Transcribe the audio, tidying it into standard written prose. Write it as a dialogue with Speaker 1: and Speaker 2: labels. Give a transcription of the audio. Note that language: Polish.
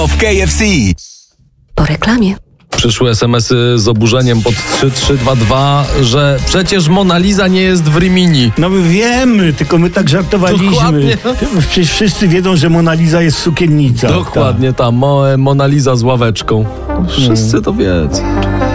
Speaker 1: w KFC.
Speaker 2: Po reklamie.
Speaker 3: Przyszły SMS-y z oburzeniem pod 3322, że przecież Mona Lisa nie jest w Rimini.
Speaker 4: No my wiemy, tylko my tak żartowaliśmy.
Speaker 3: Dokładnie.
Speaker 4: Przecież wszyscy wiedzą, że Mona Lisa jest sukiennica.
Speaker 3: Dokładnie ta Mona Lisa z ławeczką. Wszyscy to wiedzą.